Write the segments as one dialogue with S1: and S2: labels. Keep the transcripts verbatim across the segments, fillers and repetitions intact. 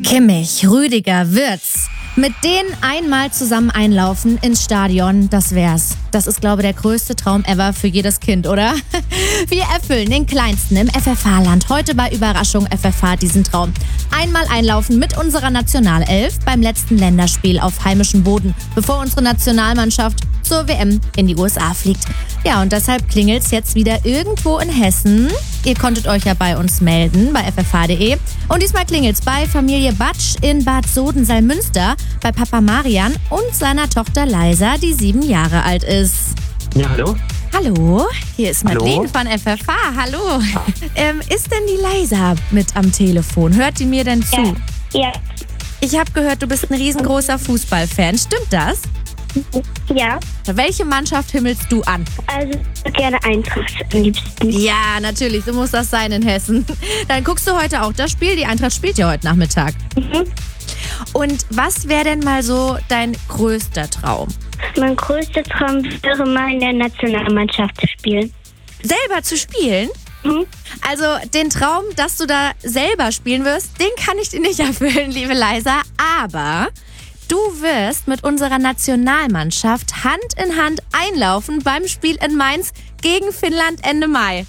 S1: Kimmich, Rüdiger, Wirtz. Mit denen einmal zusammen einlaufen ins Stadion, das wär's. Das ist, glaube ich, der größte Traum ever für jedes Kind, oder? Wir erfüllen den kleinsten im F F H-Land heute bei Überraschung F F H diesen Traum. Einmal einlaufen mit unserer Nationalelf beim letzten Länderspiel auf heimischem Boden, bevor unsere Nationalmannschaft zur W M in die U S A fliegt. Ja, und deshalb klingelt's jetzt wieder irgendwo in Hessen. Ihr konntet euch ja bei uns melden, bei f f h punkt d e. Und diesmal klingelt's bei Familie Batsch in Bad Soden-Salmünster, bei Papa Marian und seiner Tochter Leisa, die sieben Jahre alt ist.
S2: Ja, hallo?
S1: Hallo, hier ist Madeleine
S2: Hallo?
S1: von F F H. Hallo. Ähm, ist denn die Leisa mit am Telefon? Hört die mir denn zu?
S3: Ja.
S1: Ich habe gehört, du bist ein riesengroßer Fußballfan. Stimmt das?
S3: Ja.
S1: Welche Mannschaft himmelst du an?
S3: Also gerne Eintracht am liebsten.
S1: Ja, natürlich, so muss das sein in Hessen. Dann guckst du heute auch das Spiel. Die Eintracht spielt ja heute Nachmittag.
S3: Mhm.
S1: Und was wäre denn mal so dein größter Traum?
S3: Mein größter Traum wäre mal in der Nationalmannschaft zu spielen.
S1: Selber zu spielen?
S3: Mhm.
S1: Also den Traum, dass du da selber spielen wirst, den kann ich dir nicht erfüllen, liebe Leisa. Aber du wirst mit unserer Nationalmannschaft Hand in Hand einlaufen beim Spiel in Mainz gegen Finnland Ende Mai.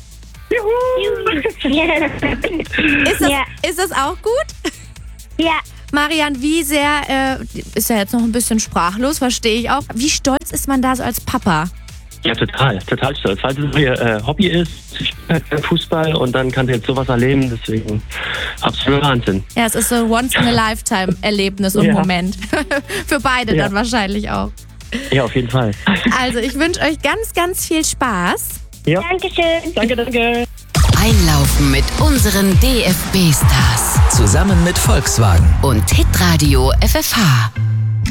S3: Ja.
S1: Ist das,
S3: Ja.
S1: ist das auch gut?
S3: Ja.
S1: Marian, wie sehr, äh, ist ja jetzt noch ein bisschen sprachlos, verstehe ich auch. Wie stolz ist man da so als Papa?
S2: Ja, total, total stolz. Weil es ihr äh, Hobby ist, sie spielt halt Fußball und dann kann sie jetzt sowas erleben, deswegen absoluter Wahnsinn.
S1: Ja, es ist so ein Once-in-a-Lifetime-Erlebnis und
S2: Ja.
S1: Moment. Für beide
S2: Ja.
S1: dann wahrscheinlich auch.
S2: Ja, auf jeden Fall.
S1: Also, ich wünsche euch ganz, ganz viel Spaß.
S2: Ja,
S3: Dankeschön.
S2: danke, danke.
S4: Einlaufen mit unseren D F B-Stars
S5: Zusammen mit Volkswagen.
S4: und Hitradio F F H.